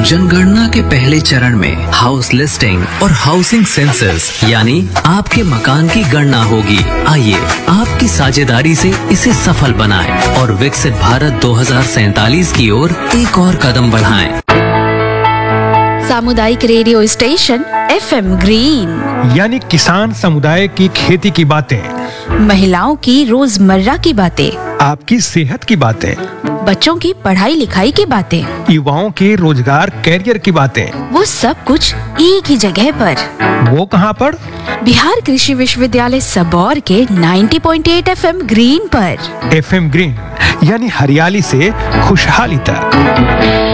जनगणना के पहले चरण में हाउस लिस्टिंग और हाउसिंग सेंसस यानी आपके मकान की गणना होगी। आइए आपकी साझेदारी से इसे सफल बनाएं और विकसित भारत 2047 की ओर एक और कदम बढ़ाएं। सामुदायिक रेडियो स्टेशन FM ग्रीन, यानी किसान समुदाय की खेती की बातें, महिलाओं की रोजमर्रा की बातें, आपकी सेहत की बातें, बच्चों की पढ़ाई लिखाई की बातें, युवाओं के रोजगार कैरियर की बातें, वो सब कुछ एक ही जगह पर। वो कहाँ पर? बिहार कृषि विश्वविद्यालय सबौर के 90.8 FM ग्रीन पर। FM ग्रीन यानी हरियाली से खुशहाली तक।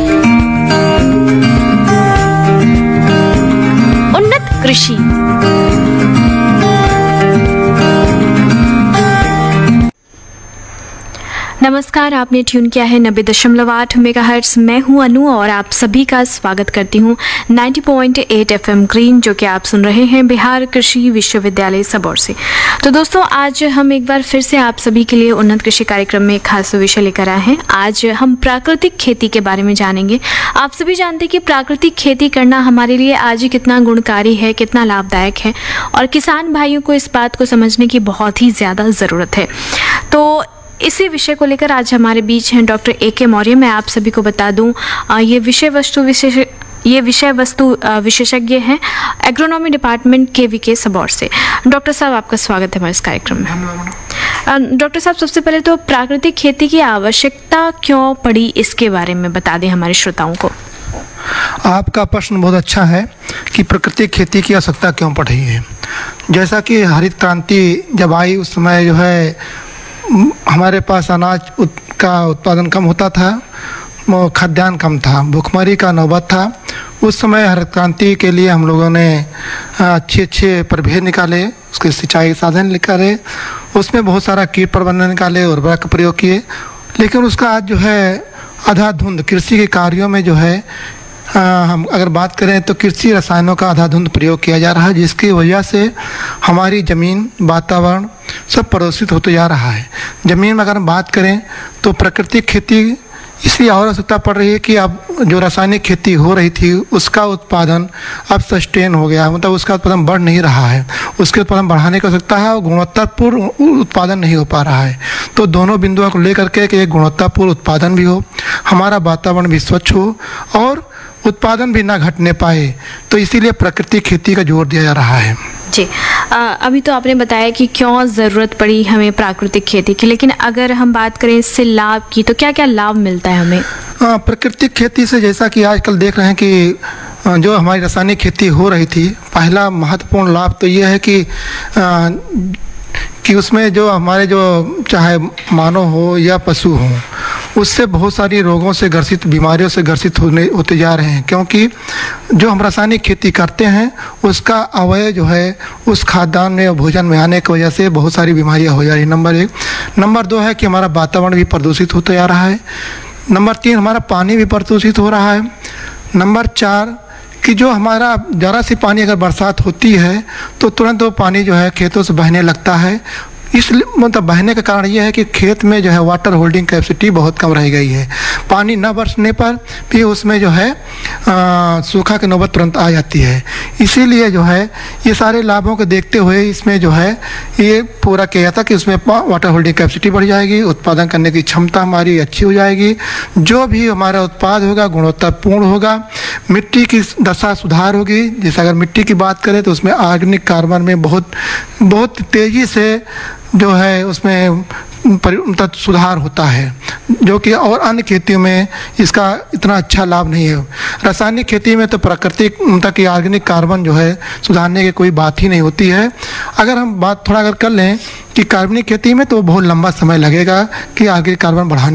उन्नत कृषि। नमस्कार, आपने ट्यून किया है 90.8 मेगाहर्ट्ज। मैं हूं अनु और आप सभी का स्वागत करती हूं 90.8 FM ग्रीन, जो कि आप सुन रहे हैं बिहार कृषि विश्वविद्यालय सबौर से। तो दोस्तों, आज हम एक बार फिर से आप सभी के लिए उन्नत कृषि कार्यक्रम में एक खास विषय लेकर आए हैं। आज हम प्राकृतिक खेती के बारे में जानेंगे। आप सभी जानते हैं कि प्राकृतिक खेती करना हमारे लिए आज कितना गुणकारी है, कितना लाभदायक है, और किसान भाइयों को इस बात को समझने की बहुत ही ज़्यादा ज़रूरत है। तो इसी विषय को लेकर आज हमारे बीच हैं डॉक्टर AK मौर्य। मैं आप सभी को बता दूं, ये विषय वस्तु विशेषज्ञ हैं एग्रोनॉमी डिपार्टमेंट KVK सबौर से। डॉक्टर साहब, आपका स्वागत है हमारे इस कार्यक्रम में। डॉक्टर साहब, सबसे पहले तो प्राकृतिक खेती की आवश्यकता क्यों पड़ी, इसके बारे में बता दें हमारे श्रोताओं को। आपका प्रश्न बहुत अच्छा है कि प्राकृतिक खेती की आवश्यकता क्यों पड़ी है। जैसा कि हरित क्रांति जब आई, उस समय जो है हमारे पास अनाज का उत्पादन कम होता था, खाद्यान्न कम था, भूखमरी का नौबत था। उस समय हरित क्रांति के लिए हम लोगों ने अच्छे प्रभेद निकाले, उसके सिंचाई साधन निकाले, उसमें बहुत सारा कीट प्रबंधन निकाले, उर्वरक प्रयोग किए। लेकिन उसका आज जो है अंधाधुंध कृषि के कार्यों में जो है हम अगर बात करें तो कृषि रसायनों का अंधाधुंध प्रयोग किया जा रहा है, जिसकी वजह से हमारी ज़मीन, वातावरण सब प्रदूषित होते जा रहा है। ज़मीन में अगर हम बात करें तो प्राकृतिक खेती इसलिए और आवश्यकता पड़ रही है कि अब जो रासायनिक खेती हो रही थी उसका उत्पादन अब सस्टेन हो गया, मतलब उसका उत्पादन बढ़ नहीं रहा है। उसके उत्पादन बढ़ाने की आवश्यकता है और गुणवत्तापूर्ण उत्पादन नहीं हो पा रहा है। तो दोनों बिंदुओं को लेकर के कि एक गुणवत्तापूर्ण उत्पादन भी हो, हमारा वातावरण भी स्वच्छ हो और उत्पादन भी ना घटने पाए, तो इसीलिए प्राकृतिक खेती का जोर दिया जा रहा है। जी, अभी तो आपने बताया कि क्यों ज़रूरत पड़ी हमें प्राकृतिक खेती की, लेकिन अगर हम बात करें इससे लाभ की, तो क्या क्या लाभ मिलता है हमें? प्राकृतिक खेती से जैसा कि आजकल देख रहे हैं कि जो हमारी रासायनिक खेती हो रही थी, पहला महत्वपूर्ण लाभ तो ये है कि उसमें जो हमारे जो चाहे मानव हो या पशु हो, उससे बहुत सारी रोगों से ग्रसित, बीमारियों से ग्रसित होते जा रहे हैं। क्योंकि जो हम रासायनिक खेती करते हैं उसका अवयव जो है उस खाद्यान्न में, भोजन में आने की वजह से बहुत सारी बीमारियां हो जा रही है। नंबर 1। नंबर 2 है कि हमारा वातावरण भी प्रदूषित होते जा रहा है। नंबर 3, हमारा पानी भी प्रदूषित हो रहा है। नंबर 4 कि जो हमारा ज़रा सी पानी अगर बरसात होती है तो तुरंत वो पानी जो है खेतों से बहने लगता है। इसलिए मतलब बहने का कारण ये है कि खेत में जो है वाटर होल्डिंग कैपेसिटी बहुत कम रह गई है। पानी न बरसने पर भी उसमें जो है सूखा की नौबत तुरंत आ जाती है। इसीलिए जो है ये सारे लाभों को देखते हुए इसमें जो है ये पूरा किया जाता कि उसमें वाटर होल्डिंग कैपेसिटी बढ़ जाएगी, उत्पादन करने की क्षमता हमारी अच्छी हो जाएगी, जो भी हमारा उत्पाद होगा गुणवत्तापूर्ण होगा, मिट्टी की दशा सुधार होगी। जैसे अगर मिट्टी की बात करें तो उसमें ऑर्गेनिक कार्बन में बहुत तेज़ी से जो है उसमें सुधार होता है, जो कि और अन्य खेतियों में इसका इतना अच्छा लाभ नहीं है। रासायनिक खेती में तो प्राकृतिक तक ऑर्गेनिक कार्बन जो है सुधारने की कोई बात ही नहीं होती है। अगर हम बात थोड़ा अगर कर लें कि कार्बनिक खेती में तो बहुत लंबा समय लगेगा कि ऑर्गेनिक कार्बन बढ़ाने